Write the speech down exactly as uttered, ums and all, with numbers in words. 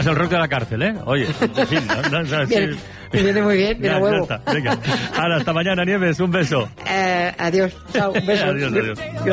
llevas el rock de la cárcel, ¿eh? Oye, en fin, no, no, no, Bien, sí. me viene muy bien, viene Ya, a ya huevo. está, venga. Ahora, hasta mañana, Nieves, un beso. Eh, adiós, chao, un beso. Adiós, adiós.